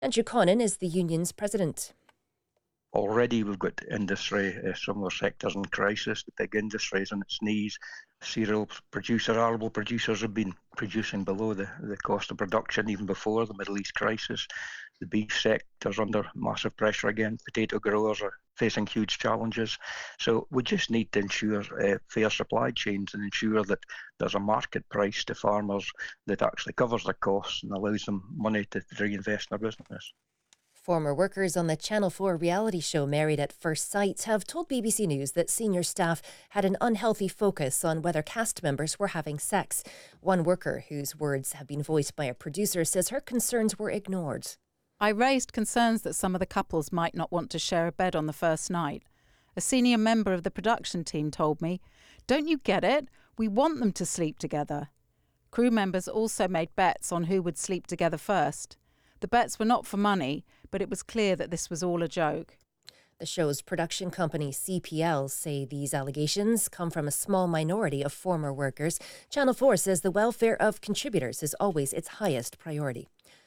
Andrew Connan is the union's president. Already we've got industry, similar sectors in crisis. The big industry is on its knees. Arable producers have been producing below the cost of production even before the Middle East crisis. The beef sector's under massive pressure again. Potato growers are facing huge challenges. So we just need to ensure fair supply chains and ensure that there's a market price to farmers that actually covers their costs and allows them money to reinvest in their business. Former workers on the Channel 4 reality show Married at First Sight have told BBC News that senior staff had an unhealthy focus on whether cast members were having sex. One worker, whose words have been voiced by a producer, says her concerns were ignored. I raised concerns that some of the couples might not want to share a bed on the first night. A senior member of the production team told me, "Don't you get it? We want them to sleep together." Crew members also made bets on who would sleep together first. The bets were not for money, but it was clear that this was all a joke. The show's production company CPL say these allegations come from a small minority of former workers. Channel 4 says the welfare of contributors is always its highest priority.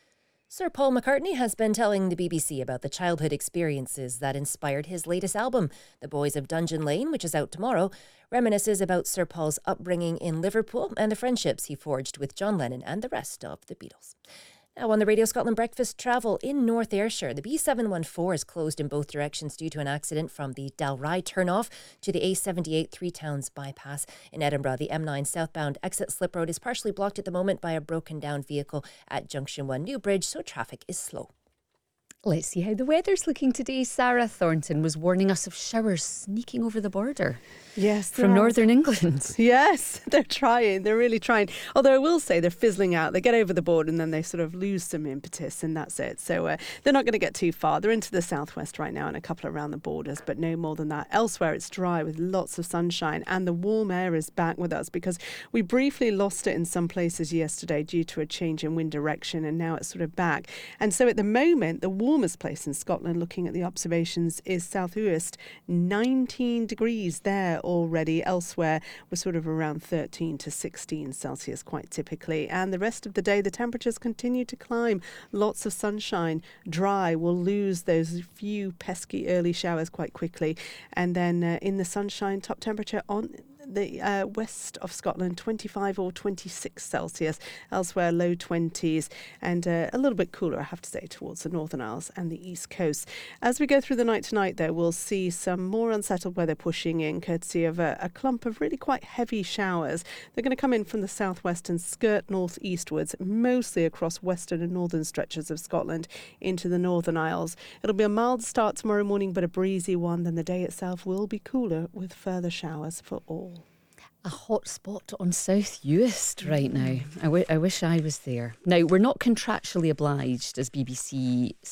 Sir Paul McCartney has been telling the BBC about the childhood experiences that inspired his latest album. The Boys of Dungeon Lane, which is out tomorrow, reminisces about Sir Paul's upbringing in Liverpool and the friendships he forged with John Lennon and the rest of the Beatles. Now on the Radio Scotland Breakfast travel in North Ayrshire, the B714 is closed in both directions due to an accident from the Dalry turnoff to the A78 Three Towns bypass. In Edinburgh, the M9 southbound exit slip road is partially blocked at the moment by a broken down vehicle at Junction 1 Newbridge, so traffic is slow. Let's see how the weather's looking today. Sarah Thornton was warning us of showers sneaking over the border. Yes, from northern England. Yes, they're trying. They're really trying. Although I will say they're fizzling out. They get over the border and then they sort of lose some impetus and that's it. So they're not going to get too far. They're into the southwest right now and a couple around the borders, but no more than that. Elsewhere, it's dry with lots of sunshine and the warm air is back with us because we briefly lost it in some places yesterday due to a change in wind direction and now it's sort of back. And so at the moment, the warmest place in Scotland, looking at the observations, is South Uist, 19 degrees there already. Elsewhere, we're sort of around 13 to 16 Celsius quite typically. And the rest of the day, the temperatures continue to climb. Lots of sunshine, dry. We'll lose those few pesky early showers quite quickly. And then in the sunshine, top temperature on the west of Scotland, 25 or 26 Celsius. Elsewhere, low 20s and a little bit cooler, I have to say, towards the Northern Isles and the East Coast. As we go through the night tonight, though, we'll see some more unsettled weather pushing in, courtesy of a clump of really quite heavy showers. They're going to come in from the southwest and skirt northeastwards, mostly across western and northern stretches of Scotland into the Northern Isles. It'll be a mild start tomorrow morning, but a breezy one. Then the day itself will be cooler with further showers for all. A hot spot on South Uist right now. I wish I was there. Now, we're not contractually obliged as BBC